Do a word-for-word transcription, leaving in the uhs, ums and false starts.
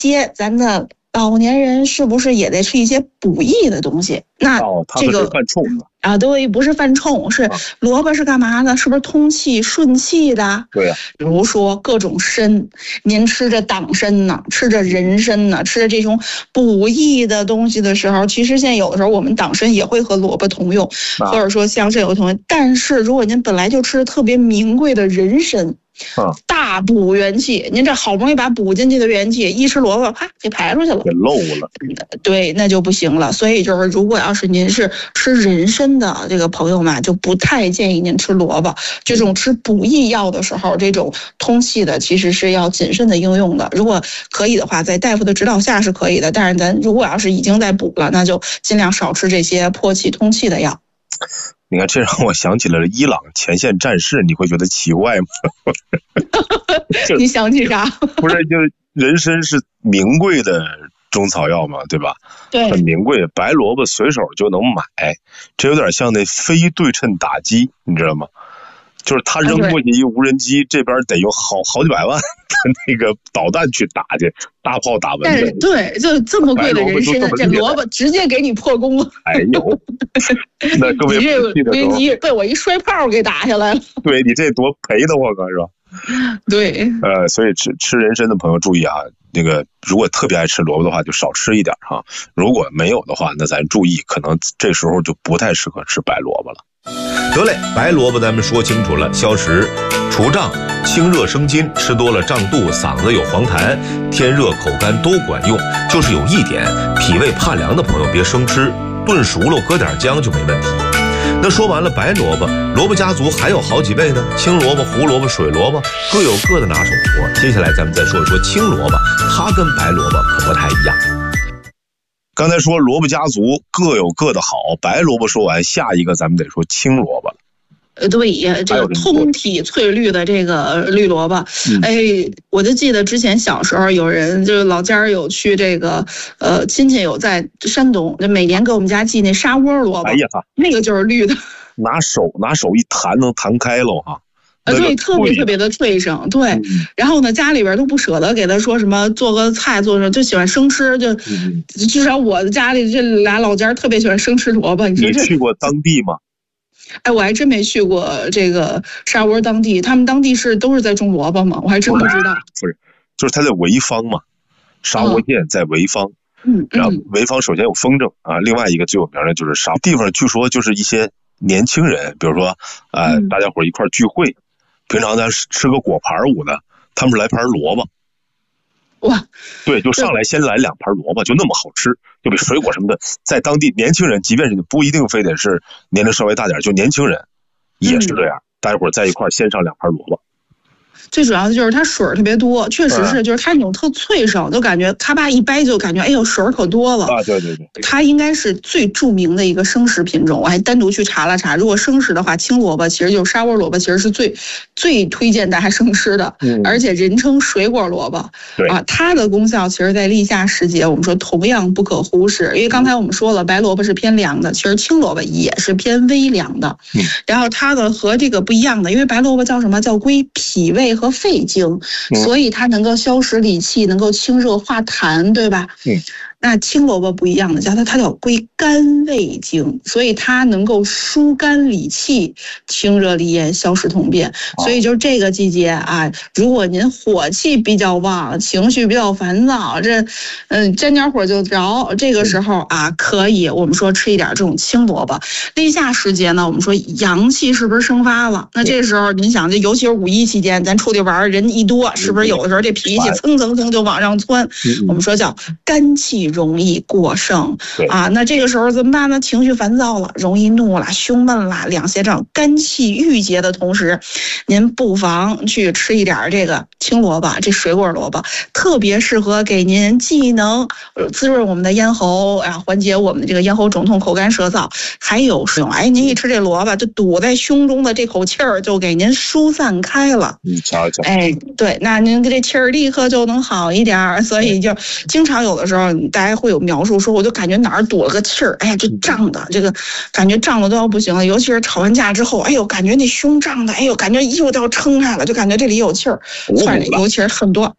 些咱的老年人是不是也得吃一些补益的东西？那这个、 哦、犯冲啊，对，不是犯冲，是萝卜是干嘛的？是不是通气顺气的？ 对呀、啊， 比如说各种参，您吃着党参呢，吃着人参呢，吃着这种补益的东西的时候，其实现在有的时候我们党参也会和萝卜同用， 啊、 或者说香参有同用。但是如果您本来就吃的特别名贵的人参， 啊， 大补元气，您这好不容易把补进去的元气，一吃萝卜，啪给排出去了， 给漏了。 对，那就不行了。所以就是，如果要是您是吃人参的这个朋友们，就不太建议您吃萝卜。这种吃补益药的时候，这种通气的其实是要谨慎的应用的。如果可以的话，在大夫的指导下是可以的，但是咱如果要是已经在补了，那就尽量少吃这些破气通气的药。 你看，这让我想起了伊朗前线战士，你会觉得奇怪吗？ 你想起啥？ 不是，就是人参是名贵的中草药嘛，对吧？ 对， 很名贵，白萝卜随手就能买，这有点像那非对称打击，你知道吗？就是他扔过去一无人机，这边得用好好几百万的那个导弹去打去，大炮打完。 但是对，就这么贵的人参，这萝卜直接给你破功了。 哎呦，那各位你这无人机被我一摔炮给打下来了。 对，你这多赔的慌啊，是吧？ 对， 呃，所以吃吃人参的朋友注意啊，那个如果特别爱吃萝卜的话，就少吃一点哈。如果没有的话，那咱注意，可能这时候就不太适合吃白萝卜了。 得嘞，白萝卜咱们说清楚了，消食、除胀、清热生津，吃多了胀肚、嗓子有黄痰、天热口干都管用。就是有一点，脾胃怕凉的朋友别生吃，炖熟了搁点姜就没问题。那说完了白萝卜，萝卜家族还有好几味呢，青萝卜、胡萝卜、水萝卜各有各的拿手活。接下来咱们再说一说青萝卜，它跟白萝卜可不太一样。 刚才说萝卜家族各有各的好，白萝卜说完，下一个咱们得说青萝卜了。 呃，对呀，这个通体翠绿的这个绿萝卜，嗯、哎，我就记得之前小时候有人就是老家有去这个呃亲戚有在山东，就每年给我们家寄那沙窝萝卜， 哎呀， 那个就是绿的， 拿手拿手一弹能弹开了哈。 呃，对，特别特别的脆生，对。嗯、然后呢，家里边都不舍得给他说什么做个菜，做什么就喜欢生吃，就、嗯、至少我的家里这俩老家特别喜欢生吃萝卜。你说这你去过当地吗？ 哎，我还真没去过这个沙窝当地，他们当地是都是在种萝卜吗？我还真不知道。 不是，就是他在潍坊嘛，沙窝县在潍坊。 嗯， 然后潍坊首先有风筝啊，另外一个最有名的就是沙地方，据说就是一些年轻人，比如说呃、嗯、大家伙一块聚会。平常咱吃个果盘舞的，他们是来盘萝卜， 哇， 对，就上来先来两盘萝卜，就那么好吃，就比水果什么的，在当地年轻人，即便是不一定非得是年龄稍微大点，就年轻人也是这样，嗯、大家伙在一块先上两盘萝卜。 最主要的就是它水特别多，确实是，就是它那种特脆生，就感觉咔吧一掰就感觉，哎呦水可多了啊！对对对， 它应该是最著名的一个生食品种，我还单独去查了查，如果生食的话，青萝卜其实就是沙窝萝卜，其实是最最推荐大家生吃的，嗯、而且人称水果萝卜。 对啊，它的功效其实在立夏时节，我们说同样不可忽视，因为刚才我们说了，白萝卜是偏凉的，其实青萝卜也是偏微凉的。 嗯， 然后它的和这个不一样的，因为白萝卜叫什么？叫归脾胃和肺经，所以它能够消食理气，能够清热化痰，对吧？ 嗯。 那青萝卜不一样的，叫它它叫归肝胃经，所以它能够疏肝理气、清热利咽、消食通便。所以就是这个季节啊，如果您火气比较旺，情绪比较烦躁，这嗯沾点火就着，这个时候啊，可以我们说吃一点这种青萝卜。立夏时节呢，我们说阳气是不是生发了？那这时候您想，这尤其是五一期间，咱出去玩人一多，是不是有的时候这脾气蹭蹭蹭就往上窜？我们说叫肝气容易过盛啊，那这个时候怎么办呢？情绪烦躁了，容易怒了，胸闷了，两胁症，肝气郁结的同时，您不妨去吃一点这个青萝卜，这水果萝卜特别适合给您既能滋润我们的咽喉啊，缓解我们的这个咽喉肿痛、口干舌燥，还有使用。哎，您一吃这萝卜，就堵在胸中的这口气儿就给您疏散开了。 你瞧瞧， 哎，对，那您这气儿立刻就能好一点。所以就经常有的时候大家会有描述说，我就感觉哪儿堵了个气儿，哎呀，这胀的，这个感觉胀的都要不行了。尤其是吵完架之后，哎呦，感觉那胸胀的，哎呦，感觉衣服都要撑开了，就感觉这里有气儿。算尤其是很多